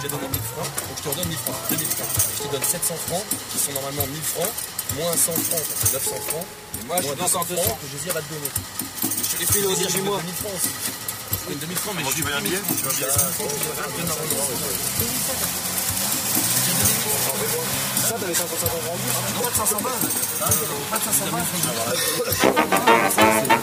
t'ai donné 1000 francs, donc je te redonne 1000 francs, 2000 francs. Je te donne 700 francs, qui sont normalement 1000 francs, moins 100 francs, ça fait 900 francs. Et moi, je suis dans 200 francs que Jésir va te donner. Je te les fais aussi chez moi. 2000 francs aussi. Je donne 2000 francs, mais je Tu vas bien, tu vas bien. Ça, t'avais 550 francs. Pas de 520. Pas de 520.